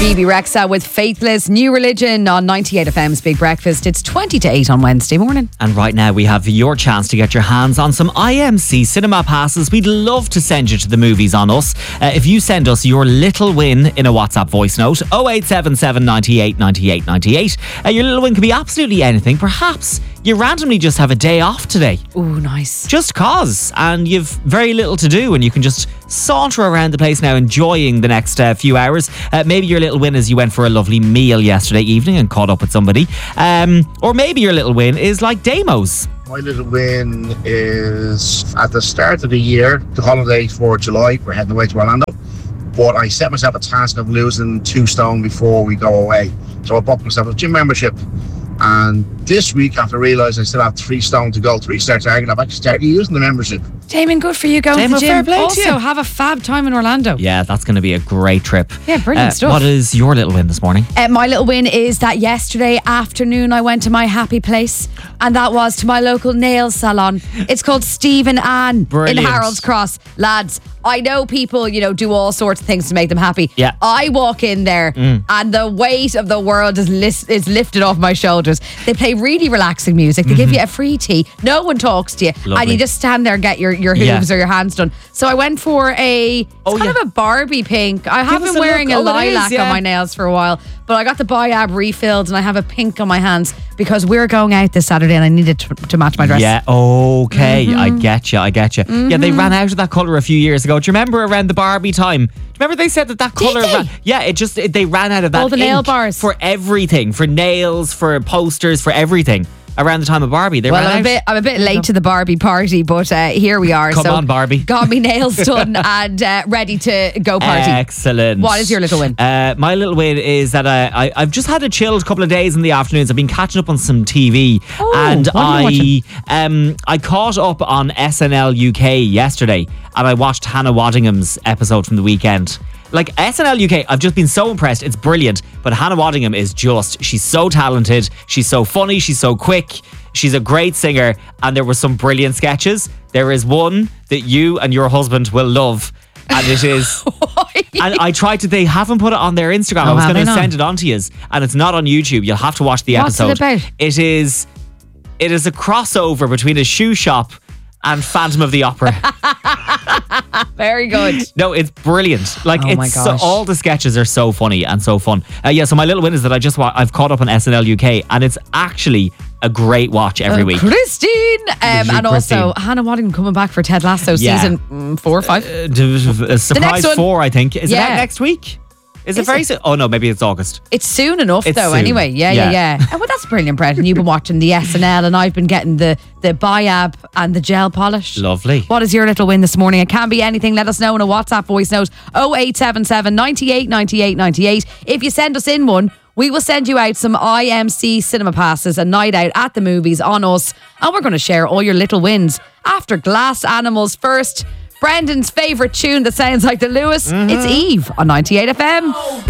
Phoebe Rexha with Faithless, New Religion on 98 FM's Big Breakfast. It's 20 to 8 on Wednesday morning. And right now we have your chance to get your hands on some IMC cinema passes. We'd love to send you to the movies on us. If you send us your little win in a WhatsApp voice note, 0877 98 98 98. Your little win can be absolutely anything. Perhaps you randomly just have a day off today. Ooh, nice. Just cause. And you've very little to do and you can just saunter around the place now enjoying the next few hours. Maybe your little win is you went for a lovely meal yesterday evening and caught up with somebody. Or maybe your little win is like Damo's. My little win is at the start of the year, the holiday for July, we're heading away to Orlando. But I set myself a task of losing 2 stone before we go away. So I bought myself a gym membership. And this week, after realising I still have 3 stone to go, 3 starts arguing, I've actually started using the membership. Damon, good for you going to Damon, the fair gym. play to Also, you. have a fab time in Orlando. Yeah, that's going to be a great trip. Yeah, brilliant stuff. What is your little win this morning? My little win is that yesterday afternoon I went to my happy place, and that was to my local nail salon. It's called Steve and Anne Brilliant. in Harold's Cross. Lads, I know people, do all sorts of things to make them happy. Yeah. I walk in there and the weight of the world is lifted off my shoulders. They play really relaxing music. They give you a free tea. No one talks to you. Lovely. And you just stand there and get your hooves or your hands done. So I went for kind of a Barbie pink. I have us been a wearing look. a Oh, it is, lilac yeah. on my nails for a while, but I got the Biab refilled and I have a pink on my hands because we're going out this Saturday and I needed to match my dress. Yeah, okay. I get you. Yeah, they ran out of that colour a few years ago. Do you remember around the Barbie time? Do you remember they said that colour? They ran out of that All the nail ink bars. for everything, for nails, for posters, for everything. Around the time of Barbie, they ran out. I'm a bit late to the Barbie party, but here we are. Come on, Barbie. Got me nails done and ready to go party. Excellent. What is your little win? My little win is that I've just had a chilled couple of days in the afternoons. I've been catching up on some TV, and what are you watching? I caught up on SNL UK yesterday, and I watched Hannah Waddingham's episode from the weekend. Like SNL UK, I've just been so impressed. It's brilliant. But Hannah Waddingham is she's so talented. She's so funny. She's so quick. She's a great singer. And there were some brilliant sketches. There is one that you and your husband will love. And it is... And I tried to... They haven't put it on their Instagram. I was going to send it on to you. And it's not on YouTube. You'll have to watch the episode. What's it about? It is a crossover between a shoe shop and Phantom of the Opera. Very good. No, it's brilliant. Like, Oh my gosh. all the sketches are so funny and so fun. So my little win is that I've caught up on SNL UK, and it's actually a great watch every week. Christine. And also, Christine. Hannah Waddingham coming back for Ted Lasso season 4 or 5. Surprise next one. 4, I think. Is it Yeah. out next week? Is it Is very it? soon? Oh no, maybe it's August. It's soon enough, It's though. soon. Anyway, yeah. And well, that's brilliant, Brett. And you've been watching the SNL, and I've been getting the Biab and the gel polish. Lovely. What is your little win this morning? It can be anything. Let us know in a WhatsApp voice note 0877 98 98 98. If you send us in one, we will send you out some IMC cinema passes, a night out at the movies on us, and we're going to share all your little wins after Glass Animals. First, Brendan's favourite tune that sounds like the Lewis. It's Eve on 98 FM.